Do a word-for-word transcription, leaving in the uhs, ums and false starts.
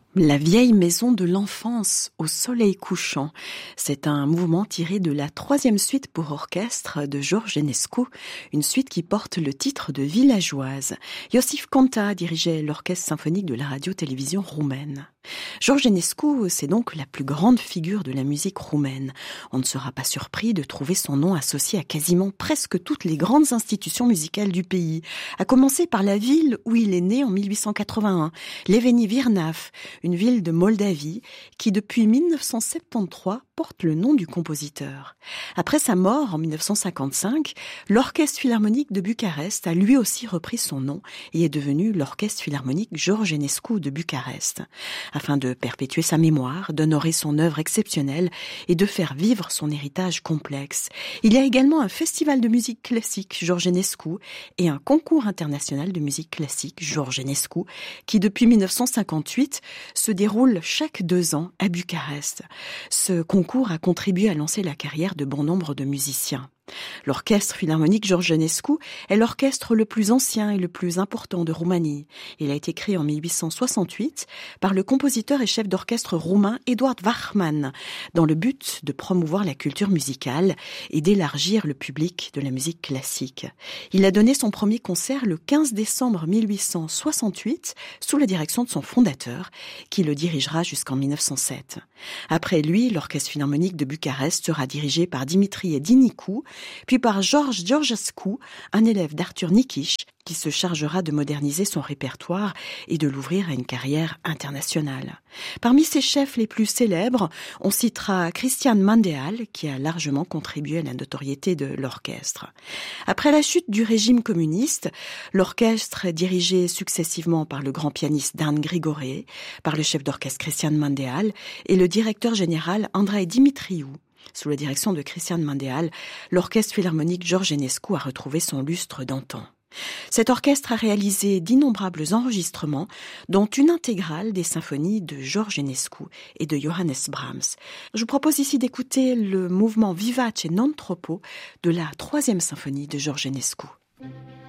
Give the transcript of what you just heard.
La vieille maison de l'enfance au soleil couchant. C'est un mouvement tiré de la troisième suite pour orchestre de George Enescu, une suite qui porte le titre de Villageoise. Iosif Conta dirigeait l'orchestre symphonique de la radio-télévision roumaine. George Enescu, c'est donc la plus grande figure de la musique roumaine. On ne sera pas surpris de trouver son nom associé à quasiment presque toutes les grandes institutions musicales du pays, à commencer par la ville où il est né en mille huit cent quatre-vingt-un, Leveni Virnav, une ville de Moldavie qui depuis mille neuf cent soixante-treize porte le nom du compositeur. Après sa mort en mille neuf cent cinquante-cinq, l'Orchestre Philharmonique de Bucarest a lui aussi repris son nom et est devenu l'Orchestre Philharmonique George Enescu de Bucarest. Afin de perpétuer sa mémoire, d'honorer son œuvre exceptionnelle et de faire vivre son héritage complexe. Il y a également un festival de musique classique George Enescu et un concours international de musique classique George Enescu qui depuis mille neuf cent cinquante-huit se déroule chaque deux ans à Bucarest. Ce concours a contribué à lancer la carrière de bon nombre de musiciens. L'Orchestre Philharmonique George Enescu est l'orchestre le plus ancien et le plus important de Roumanie. Il a été créé en mille huit cent soixante-huit par le compositeur et chef d'orchestre roumain Eduard Wachman, dans le but de promouvoir la culture musicale et d'élargir le public de la musique classique. Il a donné son premier concert le quinze décembre mille huit cent soixante-huit sous la direction de son fondateur, qui le dirigera jusqu'en mille neuf cent sept. Après lui, l'Orchestre Philharmonique de Bucarest sera dirigé par Dimitri Edinicou, puis par George Georgescu, un élève d'Arthur Nikisch, qui se chargera de moderniser son répertoire et de l'ouvrir à une carrière internationale. Parmi ses chefs les plus célèbres, on citera Cristian Mandeal, qui a largement contribué à la notoriété de l'orchestre. Après la chute du régime communiste, l'orchestre est dirigé successivement par le grand pianiste Dan Grigore, par le chef d'orchestre Cristian Mandeal et le directeur général Andrei Dimitriou. Sous la direction de Cristian Mandeal, l'Orchestre Philharmonique George Enescu a retrouvé son lustre d'antan. Cet orchestre a réalisé d'innombrables enregistrements, dont une intégrale des symphonies de George Enescu et de Johannes Brahms. Je vous propose ici d'écouter le mouvement Vivace non troppo de la troisième symphonie de George Enescu.